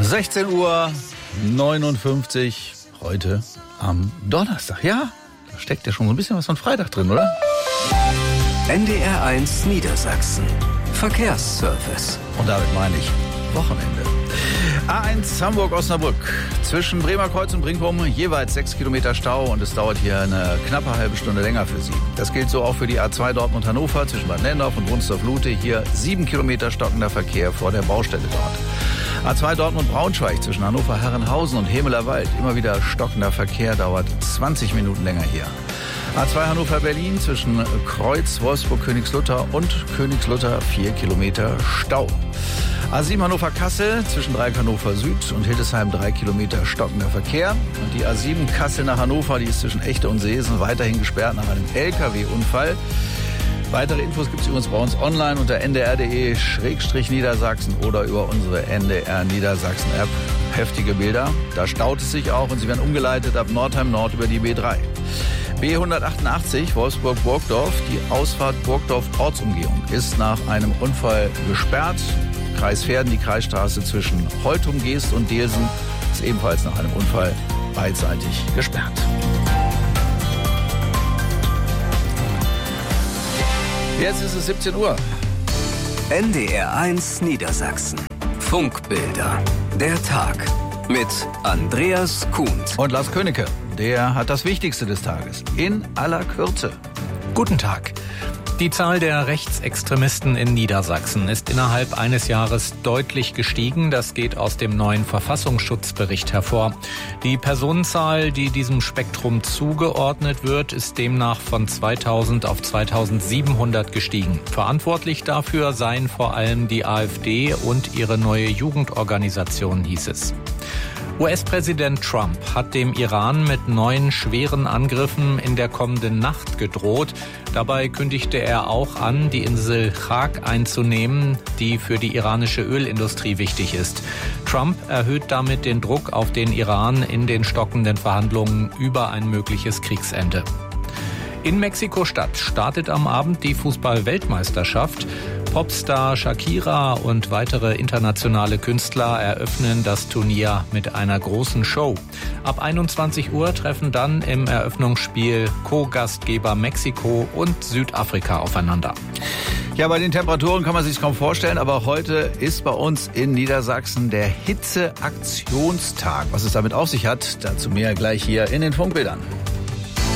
16:59 Uhr heute am Donnerstag. Ja, da steckt ja schon so ein bisschen was von Freitag drin, oder? NDR 1 Niedersachsen. Verkehrsservice. Und damit meine ich Wochenende. A1 Hamburg-Osnabrück. Zwischen Bremerkreuz und Brinkum jeweils 6 Kilometer Stau und es dauert hier eine knappe halbe Stunde länger für Sie. Das gilt so auch für die A2 Dortmund-Hannover zwischen Bad Nendorf und Wunsdorf-Lute. Hier 7 Kilometer stockender Verkehr vor der Baustelle dort. A2 Dortmund-Braunschweig zwischen Hannover-Herrenhausen und Hemelerwald. Immer wieder stockender Verkehr, dauert 20 Minuten länger hier. A2 Hannover-Berlin zwischen Kreuz, Wolfsburg-Königslutter und Königslutter 4 Kilometer Stau. A7 Hannover-Kassel zwischen Dreieck Hannover Süd und Hildesheim 3 Kilometer stockender Verkehr. Und die A7 Kassel nach Hannover, die ist zwischen Echte und Seesen weiterhin gesperrt nach einem LKW-Unfall. Weitere Infos gibt es übrigens bei uns online unter ndr.de/Niedersachsen oder über unsere NDR Niedersachsen-App. Heftige Bilder, da staut es sich auch und sie werden umgeleitet ab Nordheim Nord über die B3. B188 Wolfsburg-Burgdorf, die Ausfahrt Burgdorf-Ortsumgehung ist nach einem Unfall gesperrt. Kreis Verden, die Kreisstraße zwischen Holtum-Geest und Delsen ist ebenfalls nach einem Unfall beidseitig gesperrt. Jetzt ist es 17 Uhr. NDR 1 Niedersachsen. Funkbilder. Der Tag. Mit Andreas Kuhnt. Und Lars Königke, der hat das Wichtigste des Tages. In aller Kürze. Guten Tag. Die Zahl der Rechtsextremisten in Niedersachsen ist innerhalb eines Jahres deutlich gestiegen. Das geht aus dem neuen Verfassungsschutzbericht hervor. Die Personenzahl, die diesem Spektrum zugeordnet wird, ist demnach von 2000 auf 2700 gestiegen. Verantwortlich dafür seien vor allem die AfD und ihre neue Jugendorganisation, hieß es. US-Präsident Trump hat dem Iran mit neuen schweren Angriffen in der kommenden Nacht gedroht. Dabei kündigte er auch an, die Insel Chak einzunehmen, die für die iranische Ölindustrie wichtig ist. Trump erhöht damit den Druck auf den Iran in den stockenden Verhandlungen über ein mögliches Kriegsende. In Mexiko-Stadt startet am Abend die Fußball-Weltmeisterschaft. Popstar Shakira und weitere internationale Künstler eröffnen das Turnier mit einer großen Show. Ab 21 Uhr treffen dann im Eröffnungsspiel Co-Gastgeber Mexiko und Südafrika aufeinander. Ja, bei den Temperaturen kann man sich kaum vorstellen, aber heute ist bei uns in Niedersachsen der Hitzeaktionstag. Was es damit auf sich hat, dazu mehr gleich hier in den Funkbildern.